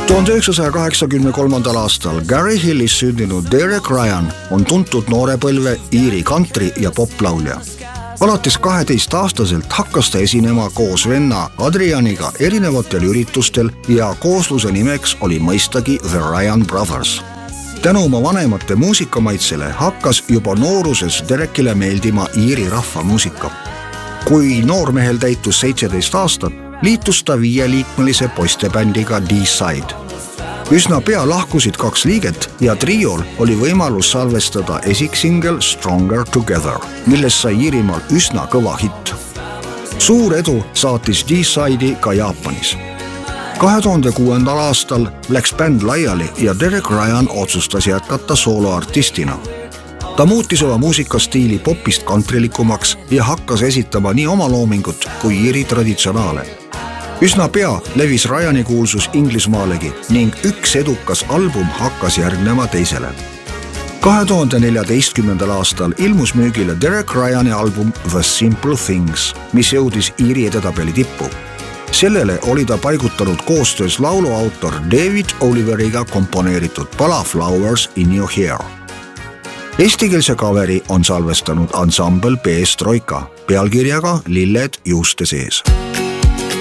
1983. aastal Gary Hillis sündinud Derek Ryan on tuntud noorepõlve Iiri country- ja poplaulja. Alates 12-aastaselt hakkas ta esinema koos venna Adrianiga erinevatel üritustel ja koosluse nimeks oli mõistagi The Ryan Brothers. Tänu oma vanemate muusikamaitsele hakkas juba nooruses Derekile meeldima Iiri rahvamuusika. Kui noormehel täitus 17 aastat, liitus ta 5-liikmelise poistebändiga D-Side. Üsna pea lahkusid 2 liiget ja triol oli võimalus salvestada esiksingel Stronger Together, millest sai Iirimaal üsna kõva hitt. Suur edu saatis D-Side'i ka Jaapanis. 2006. aastal läks bänd laiali ja Derek Ryan otsustas jätkata sooloartistina. Ta muutis oma muusikastiili popist kantrilikumaks ja hakkas esitama nii oma loomingut kui Iiri traditsionaale. Üsna pea levis Ryani kuulsus Inglismaalegi ning üks edukas album hakkas järgnema teisele. 2014. aastal ilmus müügile Derek Ryani album The Simple Things, mis jõudis Iiri edetabeli tippu. Sellele oli ta paigutanud koostöös lauluautor David Oliveriga komponeeritud pala Flowers in Your Hair. Eestikeelse kaveri on salvestanud ansambel PS Troika pealkirjaga Lilled juuste sees.